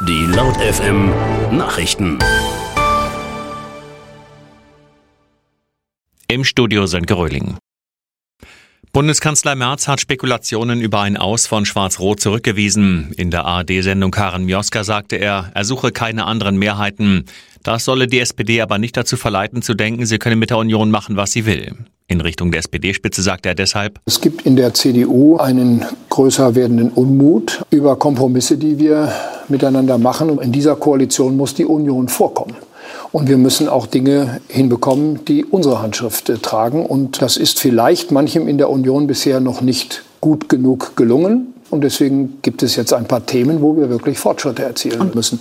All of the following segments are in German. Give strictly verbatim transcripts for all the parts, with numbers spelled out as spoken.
Die Laut F M Nachrichten. Im Studio Sönke Röhling. Bundeskanzler Merz hat Spekulationen über ein Aus von Schwarz-Rot zurückgewiesen. In der A R D-Sendung Karen Mioska sagte er, er suche keine anderen Mehrheiten. Das solle die S P D aber nicht dazu verleiten zu denken, sie könne mit der Union machen, was sie will. In Richtung der S P D-Spitze sagte er deshalb: Es gibt in der C D U einen größer werdenden Unmut über Kompromisse, die wir miteinander machen. Und in dieser Koalition muss die Union vorkommen. Und wir müssen auch Dinge hinbekommen, die unsere Handschrift äh, tragen. Und das ist vielleicht manchem in der Union bisher noch nicht gut genug gelungen. Und deswegen gibt es jetzt ein paar Themen, wo wir wirklich Fortschritte erzielen müssen.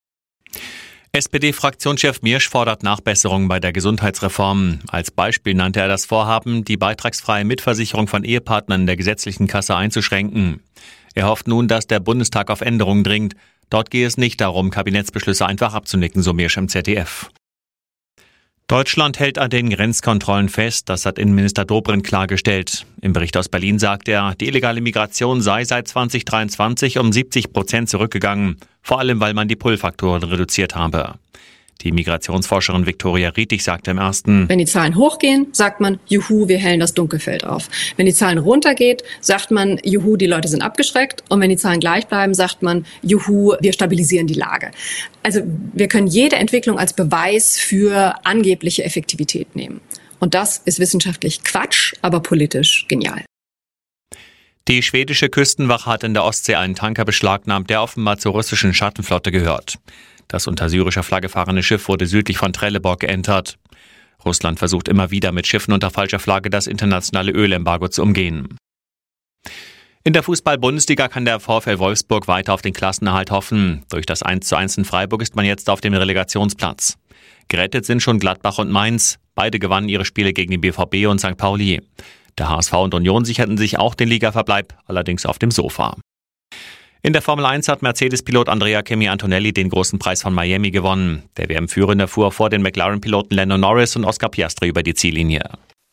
S P D-Fraktionschef Miersch fordert Nachbesserungen bei der Gesundheitsreform. Als Beispiel nannte er das Vorhaben, die beitragsfreie Mitversicherung von Ehepartnern in der gesetzlichen Kasse einzuschränken. Er hofft nun, dass der Bundestag auf Änderungen dringt. Dort gehe es nicht darum, Kabinettsbeschlüsse einfach abzunicken, so Miersch im Z D F. Deutschland hält an den Grenzkontrollen fest, das hat Innenminister Dobrindt klargestellt. Im Bericht aus Berlin sagt er, die illegale Migration sei seit zwanzig dreiundzwanzig um siebzig Prozent zurückgegangen, vor allem weil man die Pull-Faktoren reduziert habe. Die Migrationsforscherin Viktoria Rietig sagte im ersten: Wenn die Zahlen hochgehen, sagt man, juhu, wir hellen das Dunkelfeld auf. Wenn die Zahlen runtergeht, sagt man, juhu, die Leute sind abgeschreckt. Und wenn die Zahlen gleich bleiben, sagt man, juhu, wir stabilisieren die Lage. Also wir können jede Entwicklung als Beweis für angebliche Effektivität nehmen. Und das ist wissenschaftlich Quatsch, aber politisch genial. Die schwedische Küstenwache hat in der Ostsee einen Tanker beschlagnahmt, der offenbar zur russischen Schattenflotte gehört. Das unter syrischer Flagge fahrende Schiff wurde südlich von Trelleborg geentert. Russland versucht immer wieder mit Schiffen unter falscher Flagge das internationale Ölembargo zu umgehen. In der Fußball-Bundesliga kann der VfL Wolfsburg weiter auf den Klassenerhalt hoffen. Durch das eins zu eins in Freiburg ist man jetzt auf dem Relegationsplatz. Gerettet sind schon Gladbach und Mainz. Beide gewannen ihre Spiele gegen den B V B und Sankt Pauli. Der H S V und Union sicherten sich auch den Ligaverbleib, allerdings auf dem Sofa. In der Formel eins hat Mercedes-Pilot Andrea Kimi Antonelli den großen Preis von Miami gewonnen. Der W M-Führende fuhr vor den McLaren-Piloten Lando Norris und Oscar Piastri über die Ziellinie.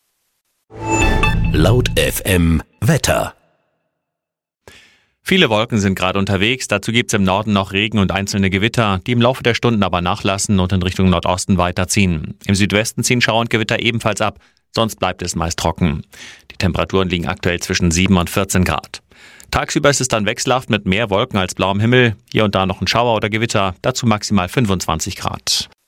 Laut F M Wetter. Viele Wolken sind gerade unterwegs, dazu gibt es im Norden noch Regen und einzelne Gewitter, die im Laufe der Stunden aber nachlassen und in Richtung Nordosten weiterziehen. Im Südwesten ziehen Schauer und Gewitter ebenfalls ab, sonst bleibt es meist trocken. Die Temperaturen liegen aktuell zwischen sieben und vierzehn Grad. Tagsüber ist es dann wechselhaft mit mehr Wolken als blauem Himmel, hier und da noch ein Schauer oder Gewitter, dazu maximal fünfundzwanzig Grad.